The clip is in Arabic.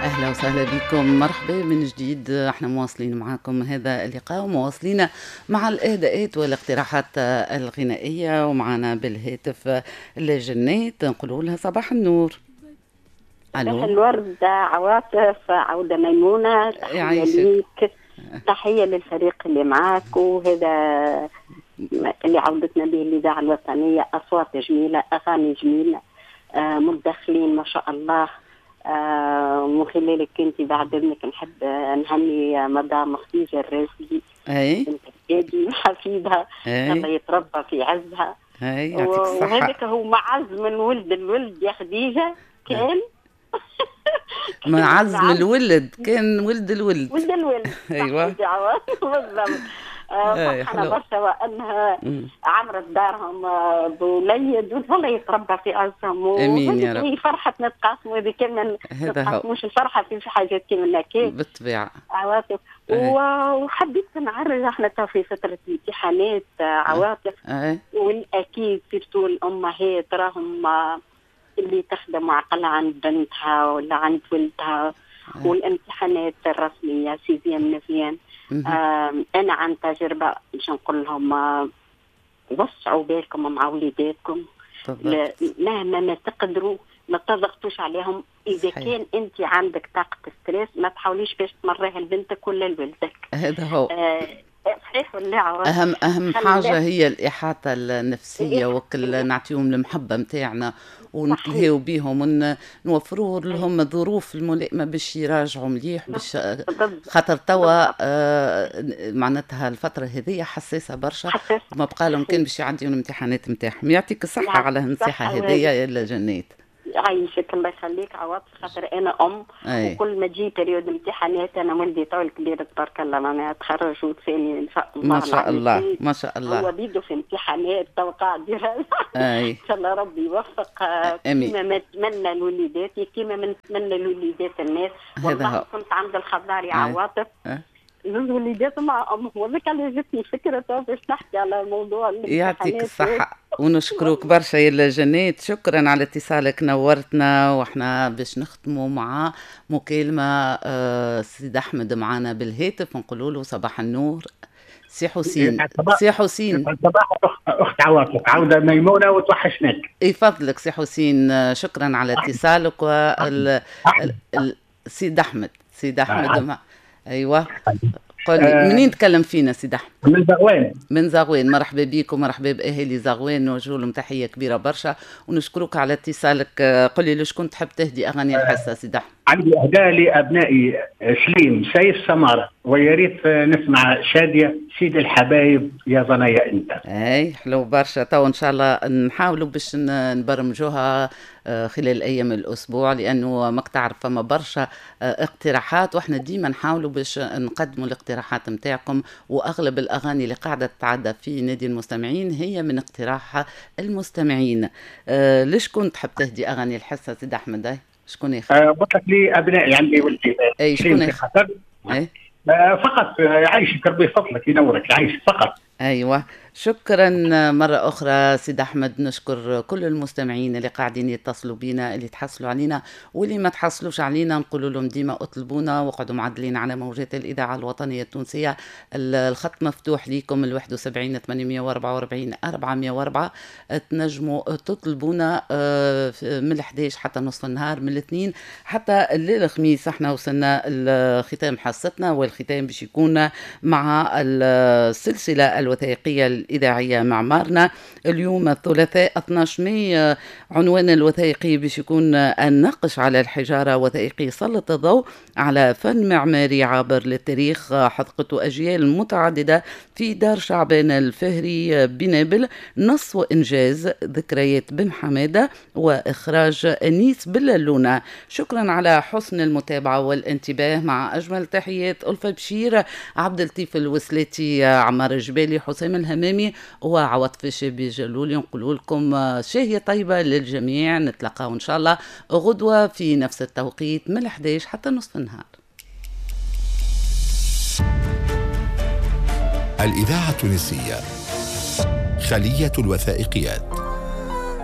أهلا وسهلا بكم، مرحبا من جديد. احنا مواصلين معاكم هذا اللقاء ومواصلين مع الإهداءات والاقتراحات الغنائية، ومعنا بالهاتف الجنات نقول لها صباح النور. صباح ألو، الورد عواطف، عودة ميمونة، تحية يعيشك. ليك، تحية للفريق اللي معاك، وهذا اللي عودتنا به الإذاعة الوطنية. أصوات جميلة، أغاني جميلة، متدخلين ما شاء الله. من خلالك أنت بعد إذنك نحب نهني مدام خديجة الرازي، أي بنت الجدي حفيدها، الله أي يتربى في عزها. أي، يعطيك الصحة. وهذاك هو معز من ولد الولد يا خديجة كان. من عزم معز الولد كان ولد الولد. ولد الولد أيوة. صح عوض بالضبط. أي فرحانة حلو. برشا وأنها مم. عمرت دارهم بوليد، والله يتربى في عزهم، آمين يا وهذيك رب. هي فرحة نتقاسموا، هذه كمان هذا هو نتقاسموش الفرحة في حاجات كيما هكا بالطبيعة. عواطف. أي وحبيت نعرج احنا تو في فترة امتحانات عواطف، أي والأكيد سيرتو الأمهات راهم اللي تخدم عقلها عند بنتها ولا عند ولدها، والامتحانات الرسمية سيزيام نفيان. مهم. أنا عن تجربة مش نقول لهم وسعوا بالكم مع وليداتكم، بالضبط. مهما ما تقدروا ما تضغطوش عليهم. إذا صحيح. كان أنت عندك طاقة ستريس ما تحاوليش باش تمريها لبنتك ولا لولدك. هذا هو صحيح ولا عوض؟ أهم حاجة هي الإحاطة النفسية، صحيح وكل نعطيهم المحبة متاعنا صحيح ونتلهيو بيهم ونوفروا لهم الظروف الملائمة باش يراجعوا مليح، باش خاطر توا بالضبط. معناتها الفترة هذه حساسة برشا، حساس وما بقى لهم كان صحيح. باش يعديوا الامتحانات متاعهم. يعطيك الصحة يعني على النصيحة صح، هذه يا الجنات. يعيشك الله يخليك عوض، خاطر انا أي وكل ما تجي بريود امتحانات انا ولدي طول كبير تبارك الله، انا اتخرج وثاني ان شاء ما الله شاء العام الله الجاي. ما شاء هو الله. بيده في امتحانات تو قاعد يراجع. أي ان شاء الله ربي يوفق. أمين. كيما ما نتمنى لوليداتي، كيما ما نتمنى لوليدات الناس. هذا والله هو. كنت عند الخضاري أي عواطف أي. زوج وليدات مع امهم، وذاك اللي جتني فكره تو باش نحكي على موضوع يعطيك الامتحانات. الصحة ونشكرك برشا يا الجنات، شكرا على اتصالك، نورتنا. واحنا باش نختموا مع مكالمة سيد أحمد معنا بالهاتف، نقولوا له صباح النور. سي حسين. يسعد صباح. سي حسين يسعد صباح اخت عواطف، عوده ميمونه وتوحشناك. يفضلك سي حسين. شكرا على اتصالك. احمد سيد أحمد. سيد أحمد احمد أيوة. قل لي آه، منين تكلم فينا سيد أحمد؟ من زغوان. من زغوان. مرحبا بيكم، مرحبا بأهالي زغوان، نوجه لهم تحية كبيرة برشا ونشكرك على اتصالك. قل لي لشكون تحب تهدي أغاني الحصة سيد أحمد؟ عندي اهداء لابنائي سليم سيف سماره، ويا ريت نسمع شاديه سيد الحبايب يا ظنايا انت. اي حلو برشا. تو ان شاء الله نحاولوا باش نبرمجوها خلال ايام الاسبوع، لانه ماك تعرف فما برشا اقتراحات، واحنا ديما نحاولوا باش نقدموا الاقتراحات نتاعكم، واغلب الاغاني اللي قاعده تتعدى في نادي المستمعين هي من اقتراح المستمعين. لشكون تحب تهدي اغاني الحصه سيد احمد؟ شكون ياخذ؟ قلت لك لي ابنائي، عندي ولدي اي سليم شكون في ياخذ؟ قطر. اي فقط يعيشك ربي يفضلك ينورك، يعيشك فقط. ايوه. شكرا مرة أخرى سيد أحمد. نشكر كل المستمعين اللي قاعدين يتصلوا بينا، اللي تحصلوا علينا واللي ما تحصلوش علينا، نقول لهم ديما اطلبونا وقعدوا معدلين على موجات الإذاعة الوطنية التونسية. الخط مفتوح ليكم 71 844 404. تنجموا تطلبونا من 11 حتى نصف النهار، من الاثنين حتى الليل الخميس. احنا وصلنا الختام حصتنا، والختام باش يكون مع السلسلة الوثائقية الإذاعية معمارنا اليوم الثلاثاء 12 ماي. عنوان الوثائقي باش يكون النقش على الحجارة، وثائقي سلط الضوء على فن معماري عابر للتاريخ حققته أجيال متعددة في دار شعبان الفهري بنابل. نص وإنجاز ذكريات بن حمادة، وإخراج أنيس بلالونة. شكرا على حسن المتابعة والانتباه. مع أجمل تحيات ألفة بشير، عبد اللطيف الوسلاتي، عمار الجبالي، حسام الهمامي وعواطف الشابي جلولي. نقول لكم شهية طيبة للجميع. نتلقاو إن شاء الله غدوة في نفس التوقيت من 11 حتى نصف النهار. الإذاعة التونسية خلية الوثائقيات.